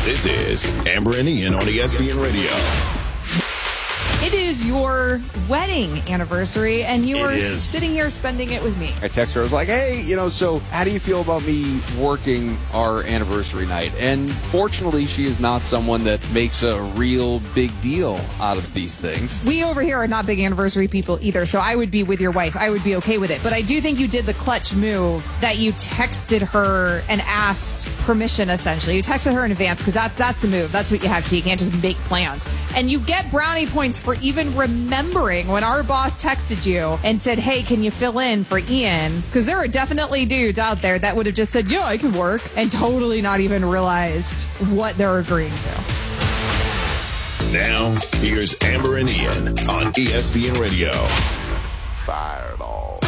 This is Amber and Ian on ESPN Radio. It is your wedding anniversary, and you are sitting here spending it with me. I texted her. I was like, hey, so how do you feel about me working our anniversary night? And fortunately, she is not someone that makes a real big deal out of these things. We over here are not big anniversary people either, so I would be with your wife. I would be okay with it. But I do think you did the clutch move that you texted her and asked permission, essentially. You texted her in advance, because that's the move. That's what you have to do. You can't just make plans. And you get brownie points for even remembering when our boss texted you and said, hey, can you fill in for Ian? Because there are definitely dudes out there that would have just said, yeah, I can work, and totally not even realized what they're agreeing to. Now, here's Amber and Ian on ESPN Radio. Fireball.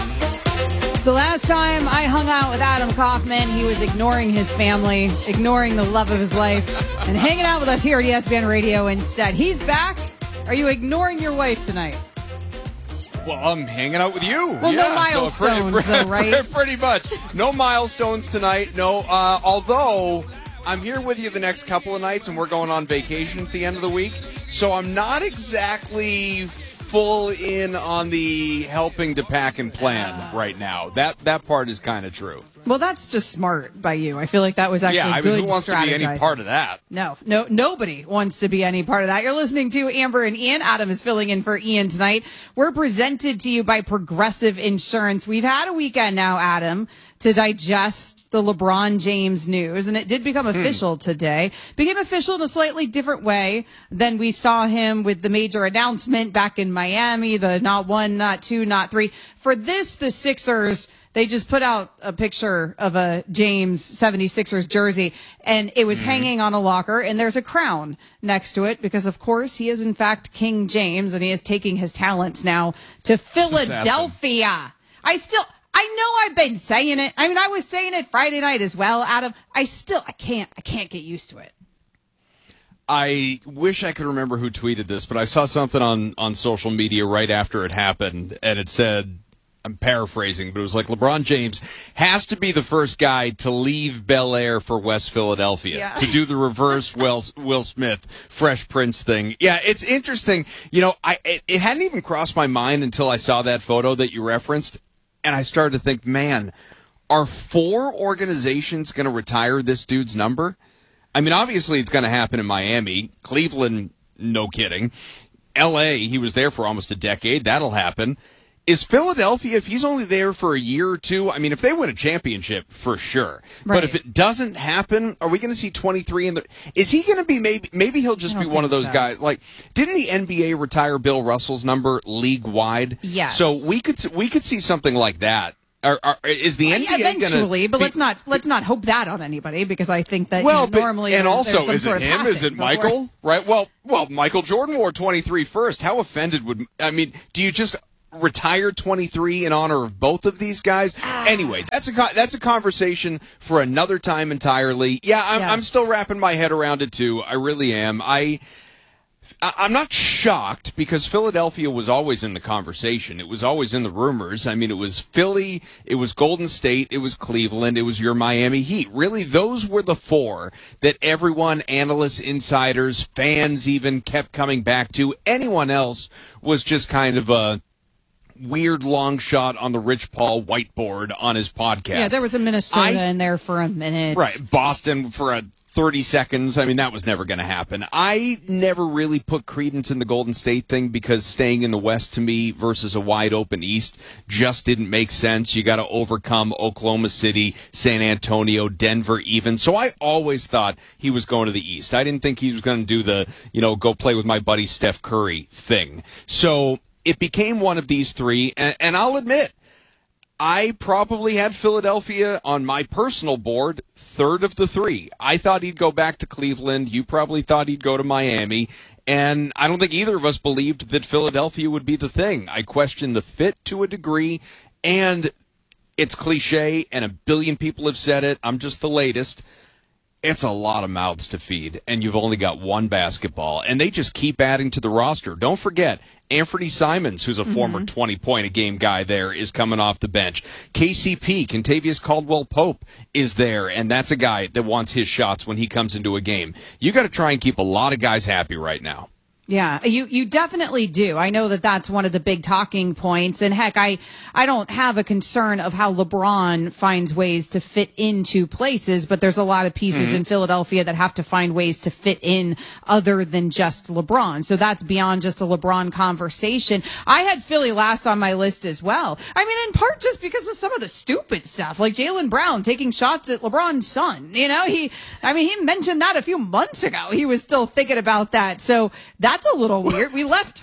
The last time I hung out with Adam Kaufman, he was ignoring his family, ignoring the love of his life, and hanging out with us here at ESPN Radio instead. He's back. Are you ignoring your wife tonight? Well, I'm hanging out with you. Well, no milestones, though, right? Pretty much. No milestones tonight. No, although I'm here with you the next couple of nights, and we're going on vacation at the end of the week. So I'm not exactly full in on the helping to pack and plan right now. That part is kind of true. Well, that's just smart by you. I feel like that was actually good who wants to be any part of that? No, nobody wants to be any part of that. You're listening to Amber and Ian. Adam is filling in for Ian tonight. We're presented to you by Progressive Insurance. We've had a weekend now, Adam, to digest the LeBron James news, and it did become official today. Became official in a slightly different way than we saw him with the major announcement back in Miami, the not one, not two, not three. For this, the Sixers, they just put out a picture of a James 76ers jersey, and it was hanging on a locker, and there's a crown next to it because, of course, he is, in fact, King James, and he is taking his talents now to Philadelphia. I know I've been saying it. I mean, I was saying it Friday night as well, Adam. I can't get used to it. I wish I could remember who tweeted this, but I saw something on social media right after it happened, and it said, I'm paraphrasing, but it was like LeBron James has to be the first guy to leave Bel Air for West Philadelphia to do the reverse Will Smith Fresh Prince thing. Yeah, it's interesting. It hadn't even crossed my mind until I saw that photo that you referenced. And I started to think, man, are 4 organizations going to retire this dude's number? I mean, obviously it's going to happen in Miami. Cleveland, no kidding. L.A., he was there for almost a decade. That'll happen. Is Philadelphia, if he's only there for a year or two, I mean, if they win a championship, for sure. Right. But if it doesn't happen, are we going to see 23 in the... Is he going to be maybe he'll just be one of those guys. Like, didn't the NBA retire Bill Russell's number league-wide? Yes. So we could see something like that. Is the NBA eventually? But let's not hope that on anybody, because I think that normally and also is it him? Is it Michael? Right. Well, Michael Jordan wore 23 first. How offended do you just retire 23 in honor of both of these guys? Anyway, that's a conversation for another time entirely. Yeah, I'm still wrapping my head around it too. I really am. I'm not shocked, because Philadelphia was always in the conversation. It was always in the rumors. I mean, it was Philly, it was Golden State, it was Cleveland, it was your Miami Heat. Really, those were the 4 that everyone, analysts, insiders, fans even, kept coming back to. Anyone else was just kind of a weird long shot on the Rich Paul whiteboard on his podcast. Yeah, there was a Minnesota in there for a minute. Right, Boston for 30 seconds. I mean, that was never going to happen. I never really put credence in the Golden State thing, because staying in the West to me versus a wide open East just didn't make sense. You got to overcome Oklahoma City, San Antonio, Denver even. So I always thought he was going to the East. I didn't think he was going to do the, go play with my buddy Steph Curry thing. So it became one of these 3, and I'll admit, I probably had Philadelphia on my personal board 3rd of the 3. I thought he'd go back to Cleveland. You probably thought he'd go to Miami. And I don't think either of us believed that Philadelphia would be the thing. I questioned the fit to a degree, and it's cliche, and a billion people have said it. I'm just the latest. it's a lot of mouths to feed, and you've only got one basketball, and they just keep adding to the roster. Don't forget, Anthony Simons, who's a former 20-point-a-game guy there, is coming off the bench. KCP, Kentavious Caldwell-Pope, is there, and that's a guy that wants his shots when he comes into a game. You got to try and keep a lot of guys happy right now. Yeah, you definitely do. I know that that's one of the big talking points. And heck, I don't have a concern of how LeBron finds ways to fit into places, but there's a lot of pieces in Philadelphia that have to find ways to fit in other than just LeBron. So that's beyond just a LeBron conversation. I had Philly last on my list as well. I mean, in part just because of some of the stupid stuff, like Jaylen Brown taking shots at LeBron's son. You know, he mentioned that a few months ago. He was still thinking about that. So that's a little weird. We left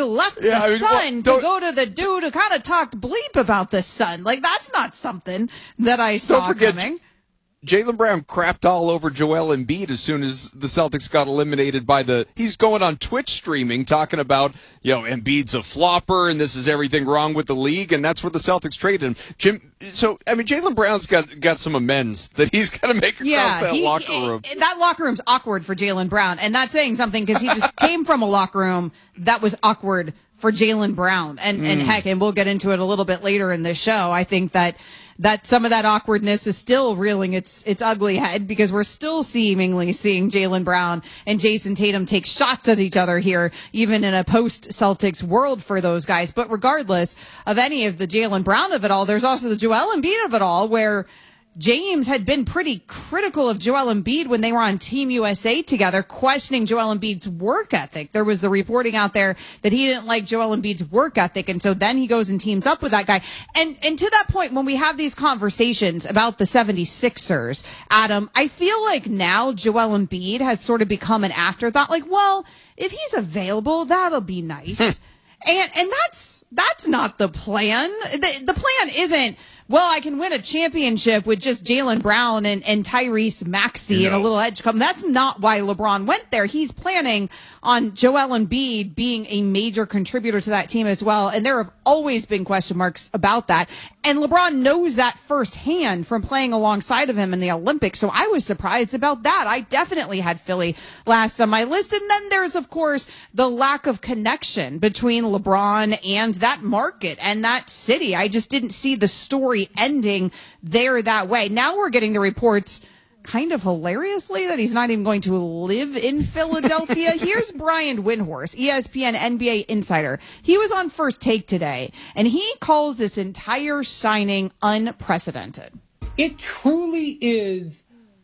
the Sun to go to the dude who kind of talked bleep about the Sun. Like, that's not something that I saw coming. Jaylen Brown crapped all over Joel Embiid as soon as the Celtics got eliminated he's going on Twitch streaming talking about, Embiid's a flopper and this is everything wrong with the league, and that's where the Celtics traded him. Jaylen Brown's got some amends that he's got to make across that locker room. That locker room's awkward for Jaylen Brown, and that's saying something because he just came from a locker room that was awkward for Jaylen Brown. And heck, and we'll get into it a little bit later in the show. I think that some of that awkwardness is still reeling its ugly head because we're still seemingly seeing Jaylen Brown and Jason Tatum take shots at each other here, even in a post-Celtics world for those guys. But regardless of any of the Jaylen Brown of it all, there's also the Joel Embiid of it all, where James had been pretty critical of Joel Embiid when they were on Team USA together, questioning Joel Embiid's work ethic. There was the reporting out there that he didn't like Joel Embiid's work ethic, and so then he goes and teams up with that guy. And to that point, when we have these conversations about the 76ers, Adam, I feel like now Joel Embiid has sort of become an afterthought. Like, well, if he's available, that'll be nice. And that's not the plan. The plan isn't, well, I can win a championship with just Jaylen Brown and Tyrese Maxey and a little edge come. That's not why LeBron went there. He's planning on Joel Embiid being a major contributor to that team as well. And there have always been question marks about that. And LeBron knows that firsthand from playing alongside of him in the Olympics. So I was surprised about that. I definitely had Philly last on my list. And then there's, of course, the lack of connection between LeBron and that market and that city. I just didn't see the story ending there that way. Now we're getting the reports kind of hilariously that he's not even going to live in Philadelphia. Here's Brian Windhorst, ESPN NBA insider. He was on First Take today, and he calls this entire signing unprecedented. It truly is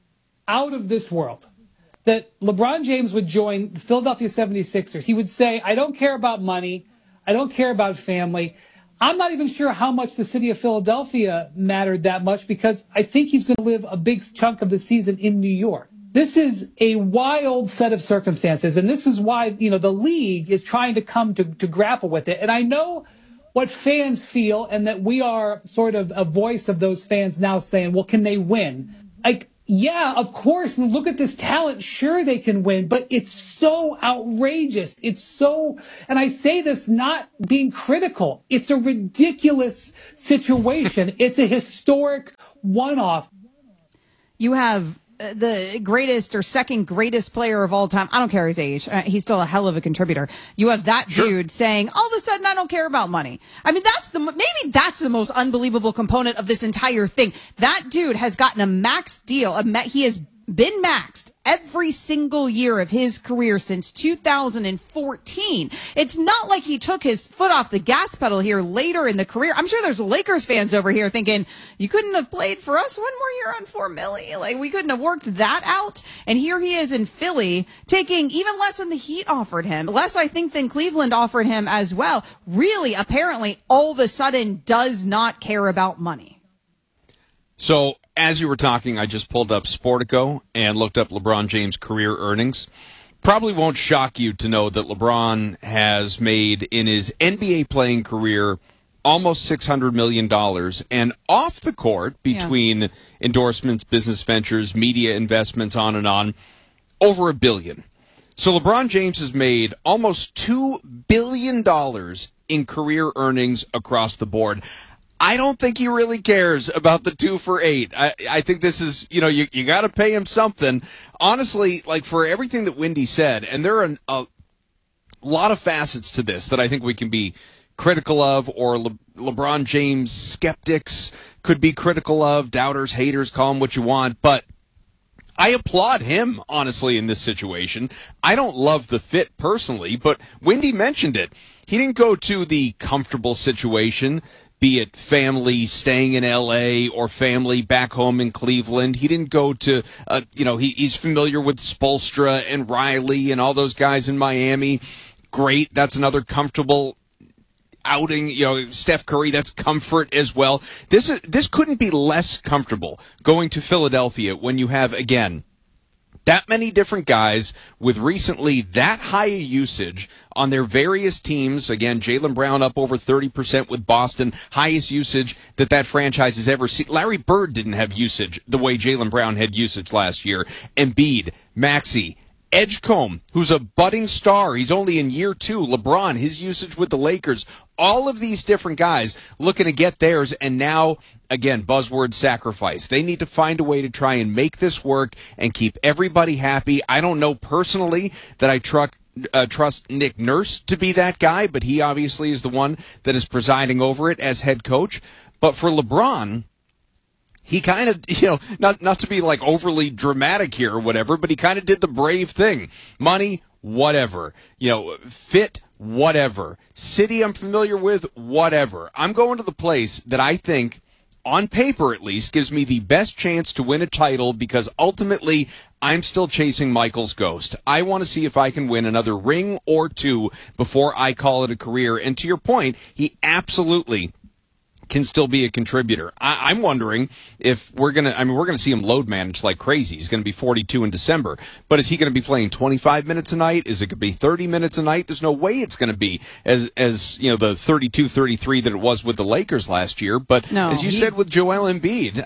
out of this world that LeBron James would join the Philadelphia 76ers. He would say, I don't care about money. I don't care about family. I'm not even sure how much the city of Philadelphia mattered that much because I think he's going to live a big chunk of the season in New York. This is a wild set of circumstances, and this is why, the league is trying to come to grapple with it. And I know what fans feel and that we are sort of a voice of those fans now saying, well, can they win? Yeah, of course. Look at this talent. Sure, they can win, but it's so outrageous. And I say this not being critical. It's a ridiculous situation. It's a historic one-off. You have the greatest or second greatest player of all time. I don't care his age. He's still a hell of a contributor. You have that dude saying, all of a sudden, I don't care about money. I mean, maybe that's the most unbelievable component of this entire thing. That dude has gotten a max deal. He has been maxed every single year of his career since 2014. It's not like he took his foot off the gas pedal here later in the career. I'm sure there's Lakers fans over here thinking, you couldn't have played for us one more year on $4 million. Like, we couldn't have worked that out. And here he is in Philly taking even less than the Heat offered him, less, I think, than Cleveland offered him as well. Really, apparently, all of a sudden does not care about money. So, as you were talking, I just pulled up Sportico and looked up LeBron James' career earnings. Probably won't shock you to know that LeBron has made in his NBA playing career almost $600 million. And off the court, between endorsements, business ventures, media investments, on and on, over $1 billion. So LeBron James has made almost $2 billion in career earnings across the board. I don't think he really cares about the 2 for $8. I think this is, you got to pay him something. Honestly, like for everything that Wendy said, and there are a lot of facets to this that I think we can be critical of, or LeBron James skeptics could be critical of, doubters, haters, call them what you want, but I applaud him, honestly, in this situation. I don't love the fit personally, but Wendy mentioned it. He didn't go to the comfortable situation, be it family staying in L.A. or family back home in Cleveland. He didn't go to, he's familiar with Spoelstra and Riley and all those guys in Miami. Great. That's another comfortable outing. Steph Curry, that's comfort as well. This couldn't be less comfortable going to Philadelphia when you have, again, that many different guys with recently that high usage on their various teams. Again, Jaylen Brown up over 30% with Boston, highest usage that franchise has ever seen. Larry Bird didn't have usage the way Jaylen Brown had usage last year. Embiid, Maxey, Edgecombe, who's a budding star. He's only in year 2. LeBron, his usage with the Lakers. All of these different guys looking to get theirs, and now, again, buzzword sacrifice. They need to find a way to try and make this work and keep everybody happy. I don't know personally that I trust Nick Nurse to be that guy, but he obviously is the one that is presiding over it as head coach. But for LeBron, he kind of, not to be like overly dramatic here or whatever, but he kind of did the brave thing. Money, whatever. Fit, whatever. City I'm familiar with, whatever. I'm going to the place that I think, on paper at least, gives me the best chance to win a title, because ultimately I'm still chasing Michael's ghost. I want to see if I can win another ring or 2 before I call it a career. And to your point, he absolutely can still be a contributor. I'm wondering if we're going to see him load manage like crazy. He's going to be 42 in December, but is he going to be playing 25 minutes a night? Is it going to be 30 minutes a night? There's no way it's going to be as the 32, 33 that it was with the Lakers last year. But no, as you said with Joel Embiid,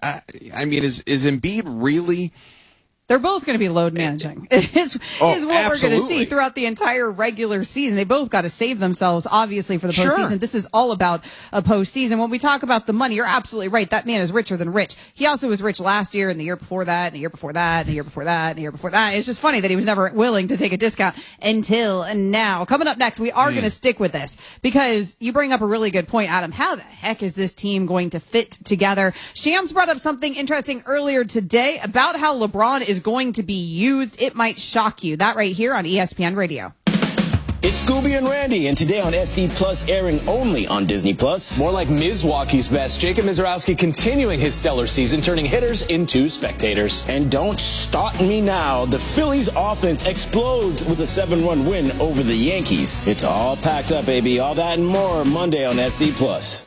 is Embiid really? They're both going to be load managing is what absolutely. We're going to see throughout the entire regular season. They both got to save themselves, obviously, for the postseason. Sure. This is all about a postseason. When we talk about the money, you're absolutely right. That man is richer than rich. He also was rich last year and the year before that and the year before that and the year before that and the year before that. It's just funny that he was never willing to take a discount until now. Coming up next, we are going to stick with this because you bring up a really good point, Adam. How the heck is this team going to fit together? Shams brought up something interesting earlier today about how LeBron is going to be used. It might shock you. That right here on ESPN Radio. It's Scooby and Randy, and today on SC Plus, airing only on Disney Plus. More like Mizwaukee's best. Jacob Mizorowski continuing his stellar season, turning hitters into spectators. And don't stop me now. The Phillies offense explodes with a 7-1 win over the Yankees. It's all packed up, baby. All that and more Monday on SC Plus.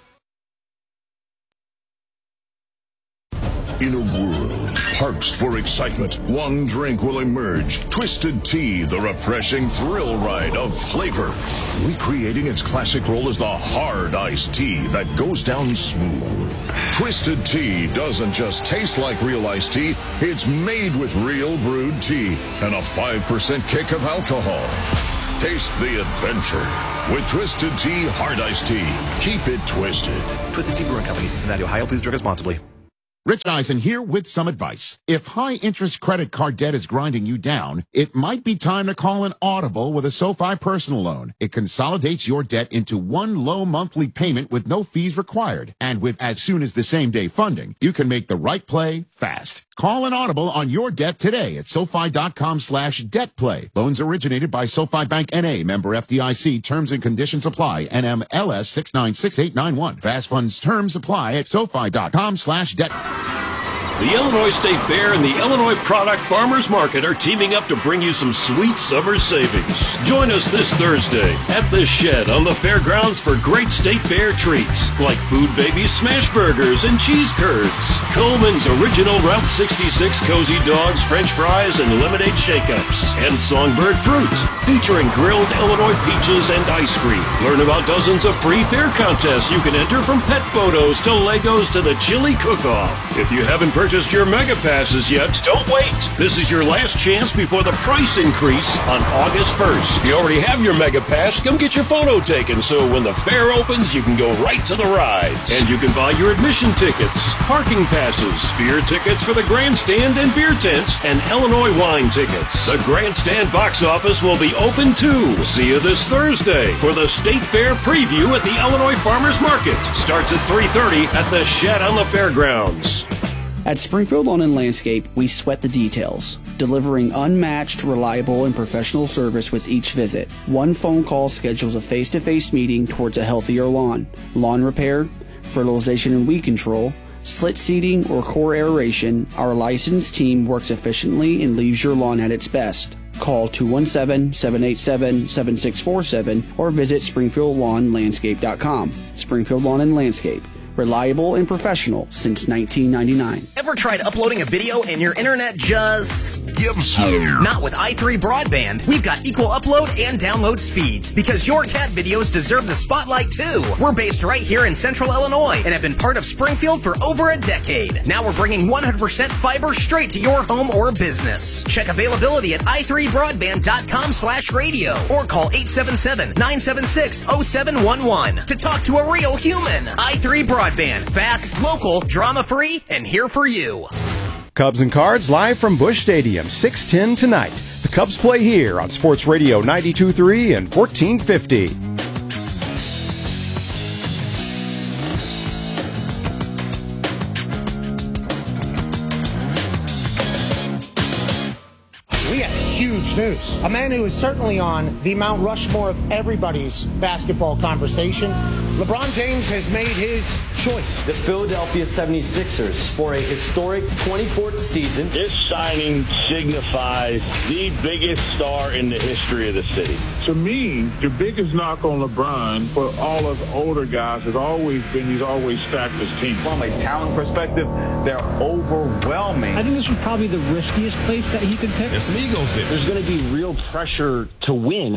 In a world parched for excitement, one drink will emerge. Twisted Tea, the refreshing thrill ride of flavor. Recreating its classic role as the hard iced tea that goes down smooth. Twisted Tea doesn't just taste like real iced tea, it's made with real brewed tea and a 5% kick of alcohol. Taste the adventure with Twisted Tea Hard Iced Tea. Keep it twisted. Twisted Tea Brewing Company, Cincinnati, Ohio. Please drink responsibly. Rich Eisen here with some advice. If high-interest credit card debt is grinding you down, it might be time to call an Audible with a SoFi personal loan. It consolidates your debt into one low monthly payment with no fees required. And with as soon as the same-day funding, you can make the right play fast. Call an Audible on your debt today at SoFi.com/debtplay. Loans originated by SoFi Bank N.A. Member FDIC. Terms and conditions apply. NMLS 696891. Fast funds terms apply at SoFi.com/debt. The Illinois State Fair and the Illinois Product Farmers Market are teaming up to bring you some sweet summer savings. Join us this Thursday at the Shed on the fairgrounds for great State Fair treats like Food Babies smash burgers and cheese curds, Coleman's original Route 66 cozy dogs, French fries, and lemonade shake-ups, and Songbird fruit featuring grilled Illinois peaches and ice cream. Learn about dozens of free fair contests you can enter, from pet photos to Legos to the chili cook-off. If you haven't purchased purchased your Mega Passes yet, don't wait. This is your last chance before the price increase on August 1st. If you already have your Mega Pass, come get your photo taken so when the fair opens, you can go right to the rides. And you can buy your admission tickets, parking passes, beer tickets for the grandstand and beer tents, and Illinois wine tickets. The grandstand box office will be open too. See you this Thursday for the State Fair preview at the Illinois Farmers Market. Starts at 3:30 at the Shed on the Fairgrounds. At Springfield Lawn and Landscape, we sweat the details, delivering unmatched, reliable, and professional service with each visit. One phone call schedules a face-to-face meeting towards a healthier lawn. Lawn repair, fertilization and weed control, slit seeding, or core aeration, our licensed team works efficiently and leaves your lawn at its best. Call 217-787-7647 or visit SpringfieldLawnLandscape.com. Springfield Lawn and Landscape. Reliable and professional since 1999. Ever tried uploading a video and your internet just gives up? Not with i3 Broadband. We've got equal upload and download speeds because your cat videos deserve the spotlight too. We're based right here in Central Illinois and have been part of Springfield for over a decade. Now we're bringing 100% fiber straight to your home or business. Check availability at i3broadband.com/radio or call 877-976-0711 to talk to a real human. i3 Broadband. Fast, local, drama-free, and here for you. Cubs and Cards live from Busch Stadium, 6:10 tonight. The Cubs play here on Sports Radio 92.3 and 1450. We have huge news. A man who is certainly on the Mount Rushmore of everybody's basketball conversation. LeBron James has made his choice. The Philadelphia 76ers for a historic 24th season. This signing signifies the biggest star in the history of the city. To me, the biggest knock on LeBron for all of the older guys has always been he's always stacked his team. From a talent perspective, they're overwhelming. I think this was probably the riskiest place that he could pick. There's some egos there. There's going to be real pressure to win.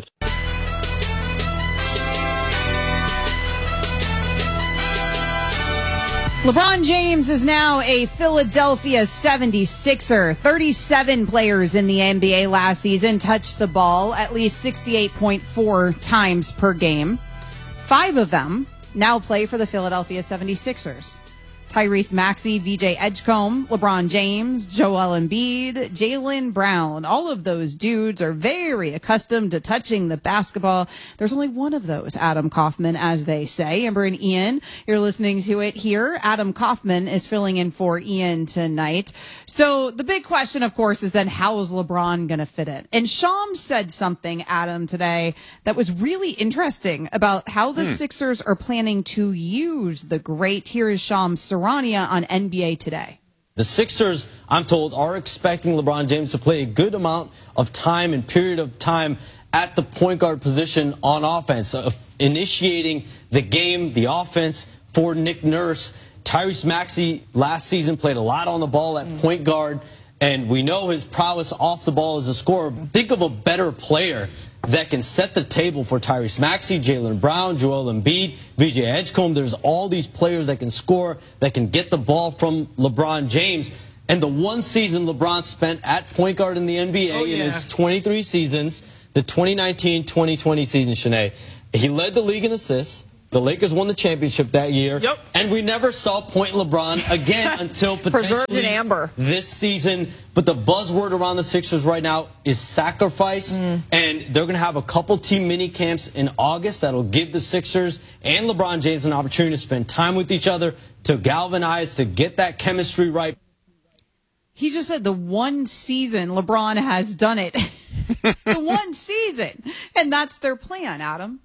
LeBron James is now a Philadelphia 76er. 37 players in the NBA last season touched the ball at least 68.4 times per game. 5 of them now play for the Philadelphia 76ers. Tyrese Maxey, VJ Edgecombe, LeBron James, Joel Embiid, Jaylen Brown. All of those dudes are very accustomed to touching the basketball. There's only one of those, Adam Kaufman, as they say. Amber and Ian, you're listening to it here. Adam Kaufman is filling in for Ian tonight. So the big question, of course, is then how is LeBron going to fit in? And Shams said something, Adam, today that was really interesting about how the Sixers are planning to use the great. Here is Shams Sarania on NBA Today. The Sixers, I'm told, are expecting LeBron James to play a good amount of time and period of time at the point guard position on offense, initiating the game, the offense for Nick Nurse. Tyrese Maxey last season played a lot on the ball at point guard, and we know his prowess off the ball as a scorer. Think of a better player that can set the table for Tyrese Maxey, Jaylen Brown, Joel Embiid, VJ Edgecombe. There's all these players that can score, that can get the ball from LeBron James. And the one season LeBron spent at point guard in the NBA in his 23 seasons, the 2019-2020 season, Shanae, he led the league in assists. The Lakers won the championship that year. Yep. And we never saw point LeBron again until potentially this season. But the buzzword around the Sixers right now is sacrifice. And they're going to have a couple team mini camps in August that'll give the Sixers and LeBron James an opportunity to spend time with each other, to galvanize, to get that chemistry right. He just said the one season LeBron has done it. The one season. And that's their plan, Adam.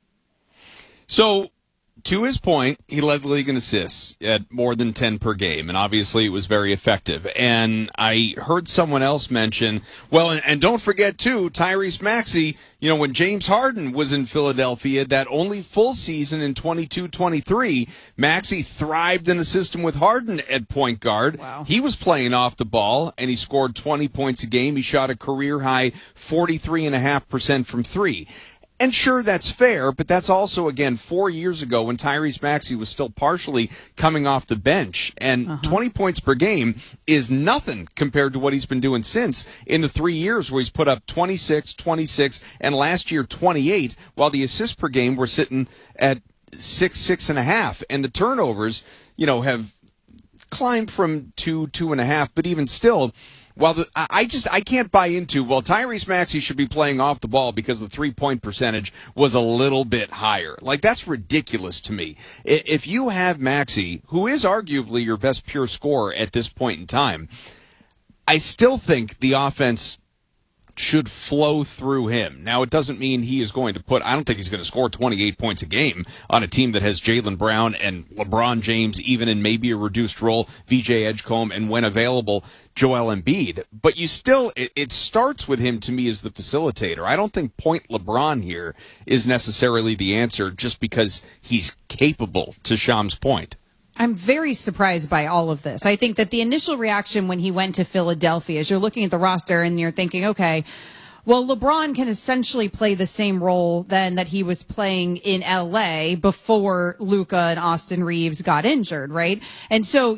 So, to his point, he led the league in assists at more than 10 per game, and obviously it was very effective. And I heard someone else mention, well, and don't forget, too, Tyrese Maxey, you know, when James Harden was in Philadelphia, that only full season in 22-23, Maxey thrived in a system with Harden at point guard. Wow. He was playing off the ball, and he scored 20 points a game. He shot a career-high 43.5% from three. And sure, that's fair, but that's also, again, 4 years ago when Tyrese Maxey was still partially coming off the bench. And 20 points per game is nothing compared to what he's been doing since in the 3 years where he's put up 26, 26, and last year 28, while the assists per game were sitting at 6.5. And the turnovers, have climbed from 2.5, but even still, I can't buy into, Tyrese Maxey should be playing off the ball because the 3-point percentage was a little bit higher. Like, that's ridiculous to me. If you have Maxey, who is arguably your best pure scorer at this point in time, I still think the offense should flow through him. Now, it doesn't mean he is going to I don't think he's going to score 28 points a game on a team that has Jaylen Brown and LeBron James, even in maybe a reduced role, VJ Edgecombe, and when available, Joel Embiid. But you still, it starts with him to me as the facilitator. I don't think point LeBron here is necessarily the answer just because he's capable, to Sham's point. I'm very surprised by all of this. I think that the initial reaction when he went to Philadelphia is you're looking at the roster and you're thinking, okay, well, LeBron can essentially play the same role then that he was playing in LA before Luka and Austin Reeves got injured, right? And so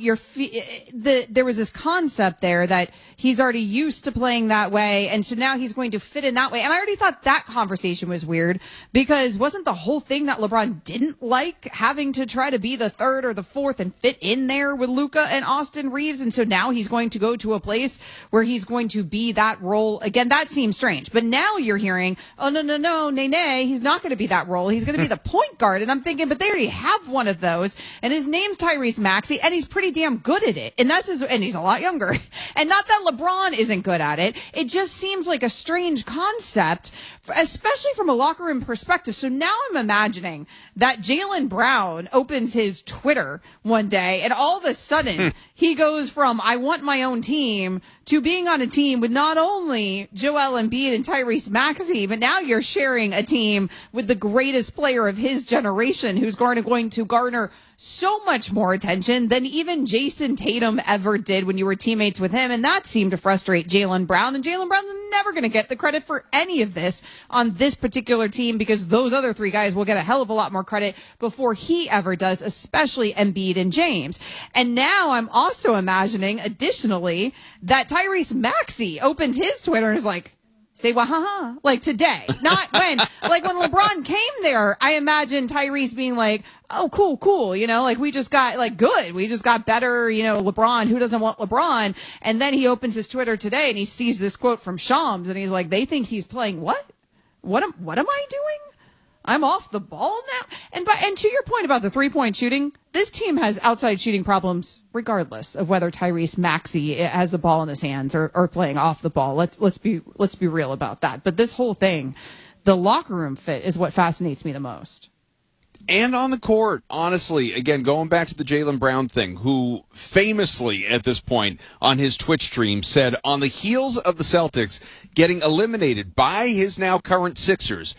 there was this concept there that he's already used to playing that way, and so now he's going to fit in that way. And I already thought that conversation was weird because wasn't the whole thing that LeBron didn't like having to try to be the third or the fourth and fit in there with Luka and Austin Reeves? And so now he's going to go to a place where he's going to be that role again. That seems strange. But now you're hearing, oh, no, he's not going to be that role. He's going to be the point guard. And I'm thinking, but they already have one of those. And his name's Tyrese Maxey, and he's pretty damn good at it. And and he's a lot younger. And not that LeBron isn't good at it. It just seems like a strange concept, especially from a locker room perspective. So now I'm imagining that Jaylen Brown opens his Twitter one day, and all of a sudden he goes from, I want my own team, to being on a team with not only Joel Embiid and Tyrese Maxey, but now you're sharing a team with the greatest player of his generation who's going to garner so much more attention than even Jason Tatum ever did when you were teammates with him. And that seemed to frustrate Jaylen Brown. And Jaylen Brown's never going to get the credit for any of this on this particular team because those other three guys will get a hell of a lot more credit before he ever does, especially Embiid and James. And now I'm also imagining, additionally, that Tyrese Maxey opens his Twitter and is like, say wahaha, like today, not when, like when LeBron came there, I imagine Tyrese being like, oh, cool, like we just got good. We just got better, LeBron, who doesn't want LeBron? And then he opens his Twitter today and he sees this quote from Shams and he's like, they think he's playing what? What am I doing? I'm off the ball now. And to your point about the 3-point shooting, this team has outside shooting problems regardless of whether Tyrese Maxey has the ball in his hands or playing off the ball. Let's be real about that. But this whole thing, the locker room fit is what fascinates me the most. And on the court, honestly, again, going back to the Jaylen Brown thing, who famously at this point on his Twitch stream said on the heels of the Celtics getting eliminated by his now current Sixers,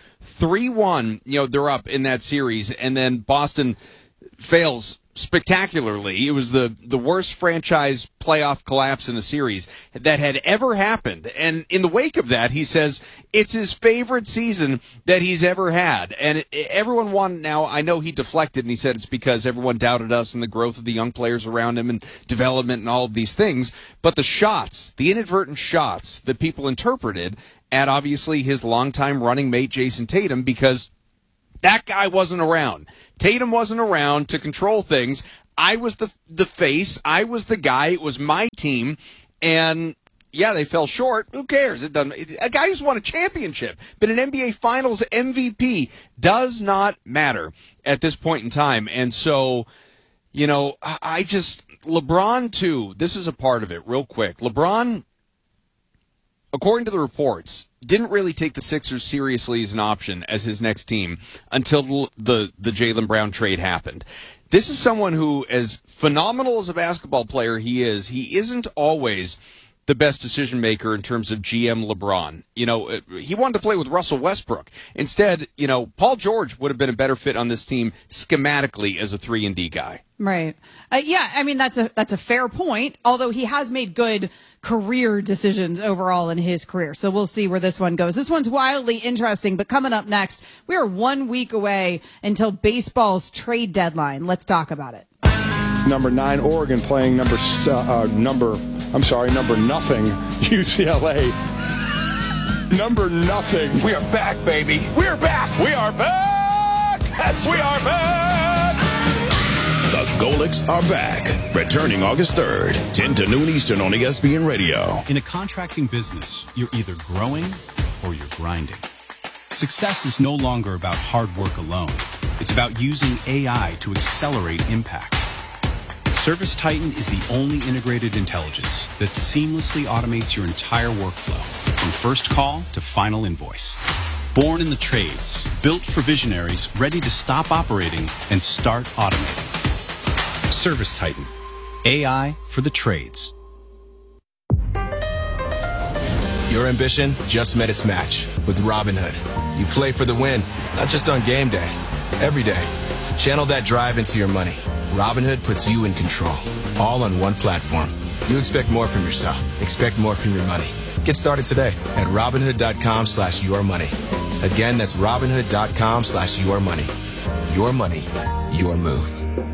3-1, they're up in that series, and then Boston fails spectacularly. It was the worst franchise playoff collapse in a series that had ever happened. And in the wake of that, he says it's his favorite season that he's ever had. And everyone wanted, now I know he deflected and he said it's because everyone doubted us and the growth of the young players around him and development and all of these things. But the shots, the inadvertent shots that people interpreted at obviously his longtime running mate Jason Tatum, because that guy wasn't around. Tatum wasn't around to control things. I was the face. I was the guy. It was my team. And, yeah, they fell short. Who cares? It doesn't. A guy who's won a championship, been an NBA Finals MVP, does not matter at this point in time. And so, LeBron, too, this is a part of it real quick. LeBron, according to the reports, didn't really take the Sixers seriously as an option as his next team until the Jaylen Brown trade happened. This is someone who, as phenomenal as a basketball player he isn't always the best decision maker in terms of GM LeBron. You know, he wanted to play with Russell Westbrook. Instead, you know, Paul George would have been a better fit on this team schematically as a 3-and-D guy. Right. Yeah, I mean, that's a fair point, although he has made good career decisions overall in his career. So we'll see where this one goes. This one's wildly interesting, but coming up next, we are 1 week away until baseball's trade deadline. Let's talk about it. Number 9, Oregon playing number nothing, UCLA. Number nothing. We are back, baby. We are back. We are back. We are back. The Golics are back. Returning August 3rd, 10 to noon Eastern on ESPN Radio. In a contracting business, you're either growing or you're grinding. Success is no longer about hard work alone. It's about using AI to accelerate impact. Service Titan is the only integrated intelligence that seamlessly automates your entire workflow, from first call to final invoice. Born in the trades, built for visionaries ready to stop operating and start automating. Service Titan, AI for the trades. Your ambition just met its match with Robinhood. You play for the win, not just on game day, every day. Channel that drive into your money. Robinhood puts you in control, all on one platform. You expect more from yourself. Expect more from your money. Get started today at Robinhood.com/yourmoney. Again, that's Robinhood.com/yourmoney. Your money, your move.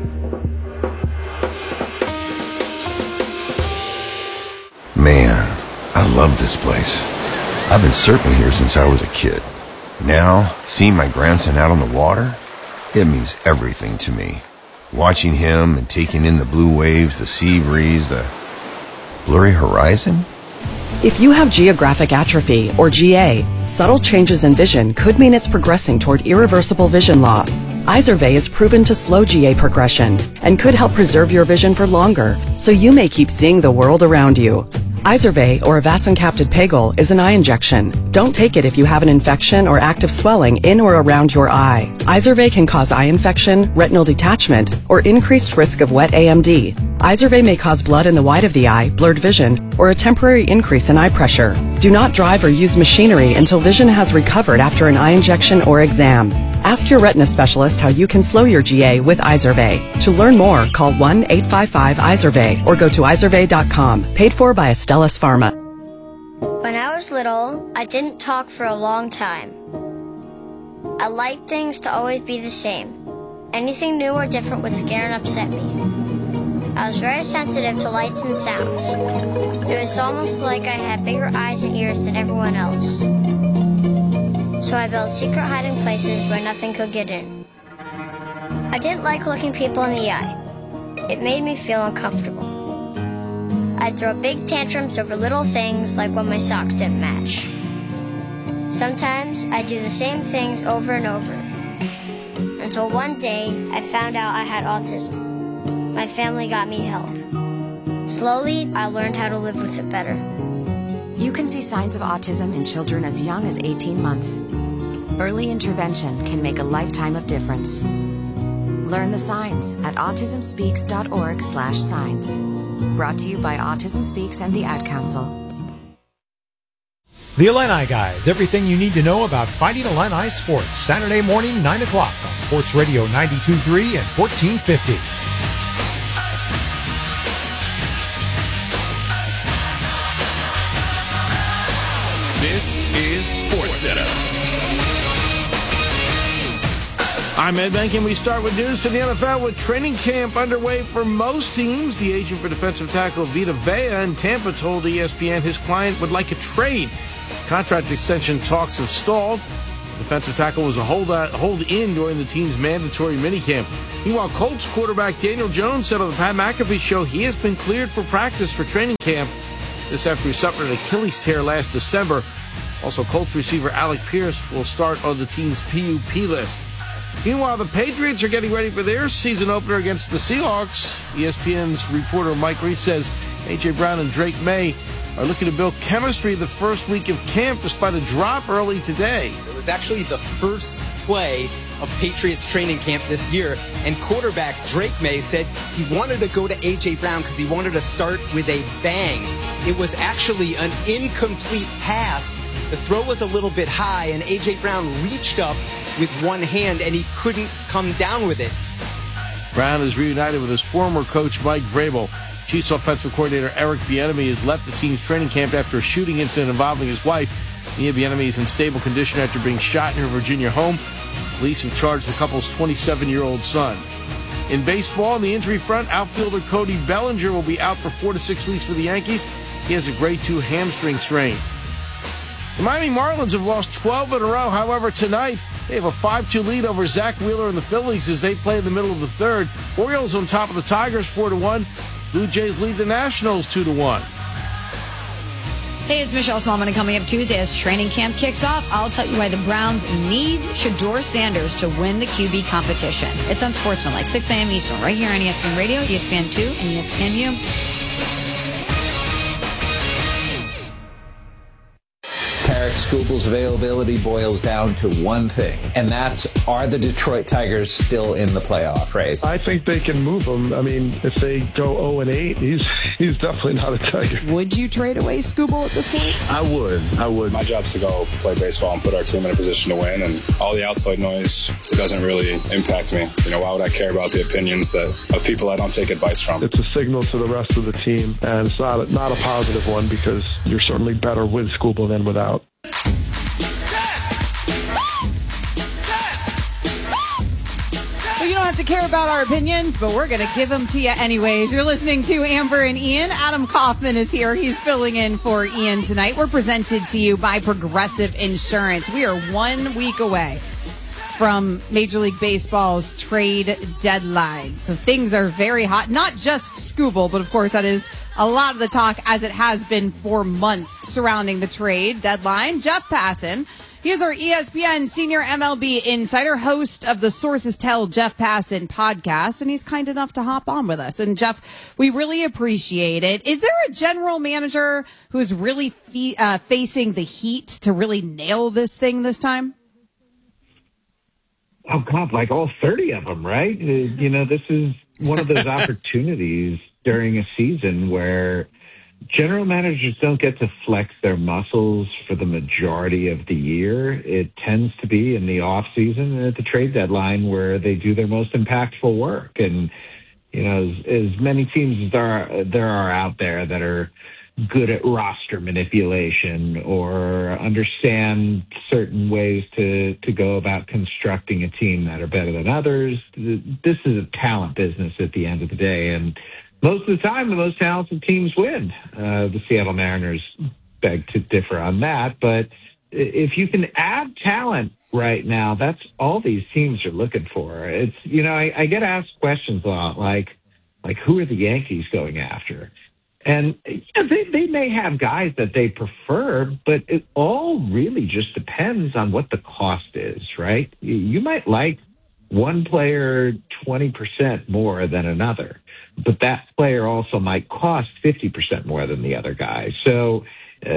Man, I love this place. I've been surfing here since I was a kid. Now, seeing my grandson out on the water, it means everything to me. Watching him and taking in the blue waves, the sea breeze, the blurry horizon. If you have geographic atrophy, or GA, subtle changes in vision could mean it's progressing toward irreversible vision loss. Izervay is proven to slow GA progression and could help preserve your vision for longer, so you may keep seeing the world around you. Izervay, or avacincaptad pegol, is an eye injection. Don't take it if you have an infection or active swelling in or around your eye. Izervay can cause eye infection, retinal detachment, or increased risk of wet AMD. Izervay may cause blood in the white of the eye, blurred vision, or a temporary increase in eye pressure. Do not drive or use machinery until vision has recovered after an eye injection or exam. Ask your retina specialist how you can slow your GA with Izervay. To learn more, call 1-855-IZERVAY or go to izervay.com. Paid for by Astellas Pharma. When I was little, I didn't talk for a long time. I liked things to always be the same. Anything new or different would scare and upset me. I was very sensitive to lights and sounds. It was almost like I had bigger eyes and ears than everyone else. So I built secret hiding places where nothing could get in. I didn't like looking people in the eye. It made me feel uncomfortable. I'd throw big tantrums over little things like when my socks didn't match. Sometimes I'd do the same things over and over. Until one day, I found out I had autism. My family got me help. Slowly, I learned how to live with it better. You can see signs of autism in children as young as 18 months. Early intervention can make a lifetime of difference. Learn the signs at autismspeaks.org/signs. Brought to you by Autism Speaks and the Ad Council. The Illini Guys, everything you need to know about Fighting Illini sports. Saturday morning, 9 o'clock on Sports Radio 92.3 and 1450. This is SportsCenter. I'm Ed Bank, and we start with news from the NFL with training camp underway for most teams. The agent for defensive tackle Vita Vea in Tampa told ESPN his client would like a trade. Contract extension talks have stalled. The defensive tackle was a hold-in during the team's mandatory minicamp. Meanwhile, Colts quarterback Daniel Jones said on the Pat McAfee show he has been cleared for practice for training camp. This after he suffered an Achilles tear last December. Also, Colts receiver Alec Pierce will start on the team's PUP list. Meanwhile, the Patriots are getting ready for their season opener against the Seahawks. ESPN's reporter Mike Reese says A.J. Brown and Drake May are looking to build chemistry the first week of camp despite a drop early today. It was actually the first play of Patriots training camp this year, and quarterback Drake May said he wanted to go to A.J. Brown because he wanted to start with a bang. it was actually an incomplete pass. The throw was a little bit high, and A.J. Brown reached up with one hand, and he couldn't come down with it. Brown is reunited with his former coach, Mike Vrabel. Chiefs offensive coordinator Eric Bieniemy has left the team's training camp after a shooting incident involving his wife. Mia Bieniemy is in stable condition after being shot in her Virginia home. Police have charged the couple's 27-year-old son. In baseball, on the injury front, outfielder Cody Bellinger will be out for 4 to 6 weeks for the Yankees. He has a grade 2 hamstring strain. The Miami Marlins have lost 12 in a row. However, tonight they have a 5-2 lead over Zach Wheeler and the Phillies as they play in the middle of the third. Orioles on top of the Tigers 4-1. Blue Jays lead the Nationals 2-1. Hey, it's Michelle Smallman, and coming up Tuesday as training camp kicks off, I'll tell you why the Browns need Shedeur Sanders to win the QB competition. It's on Sportsmanlike, 6 a.m. Eastern, right here on ESPN Radio, ESPN 2, and ESPNU. Tarek Skubal's availability boils down to one thing, and that's, are the Detroit Tigers still in the playoff race? I think they can move him. I mean, if they go 0-8, he's definitely not a Tiger. Would you trade away Skubal at this point? I would. My job's to go play baseball and put our team in a position to win, and all the outside noise, it doesn't really impact me. You know, why would I care about the opinions of people I don't take advice from? It's a signal to the rest of the team, and it's not a positive one, because you're certainly better with Skubal than without. Well, you don't have to care about our opinions, but we're going to give them to you anyways. You're listening to Amber and Ian. Adam Kaufman is here. He's filling in for Ian tonight. We're presented to you by Progressive Insurance. We are 1 week away from Major League Baseball's trade deadline. So things are very hot. Not just Skubal, but of course that is a lot of the talk, as it has been for months, surrounding the trade deadline. Jeff Passan, he is our ESPN senior MLB insider, host of the Sources Tell Jeff Passan podcast, and he's kind enough to hop on with us. And Jeff, we really appreciate it. Is there a general manager who's really facing the heat to really nail this thing this time? Oh, God, like all 30 of them, right? You know, this is one of those opportunities during a season where general managers don't get to flex their muscles for the majority of the year. It tends to be in the off season and at the trade deadline where they do their most impactful work. And, you know, as many teams as there are out there that are good at roster manipulation or understand certain ways to go about constructing a team that are better than others. This is a talent business at the end of the day, and most of the time the most talented teams win. The Seattle Mariners beg to differ on that, but if you can add talent right now, that's all these teams are looking for. It's, you know, I get asked questions a lot like who are the Yankees going after? And they may have guys that they prefer, but it all really just depends on what the cost is, right? You might like one player 20% more than another, but that player also might cost 50% more than the other guy. So,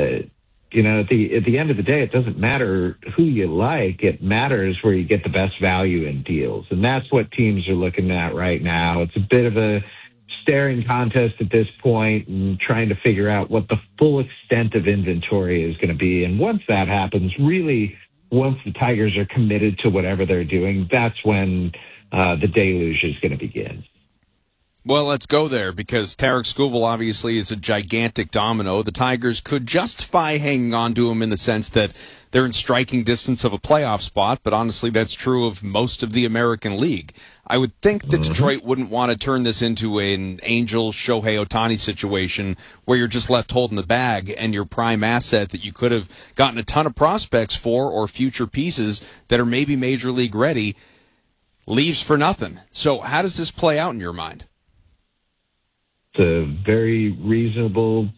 you know, at the end of the day, it doesn't matter who you like. It matters where you get the best value in deals. And that's what teams are looking at right now. It's a bit of a staring contest at this point and trying to figure out what the full extent of inventory is going to be. And once that happens, really, once the Tigers are committed to whatever they're doing, that's when the deluge is going to begin. Well, let's go there, because Tarek Skubal obviously is a gigantic domino. The Tigers could justify hanging on to him in the sense that they're in striking distance of a playoff spot, but honestly that's true of most of the American League. I would think that Detroit wouldn't want to turn this into an Angels Shohei Ohtani situation where you're just left holding the bag and your prime asset that you could have gotten a ton of prospects for or future pieces that are maybe Major League ready leaves for nothing. So how does this play out in your mind? It's a very reasonable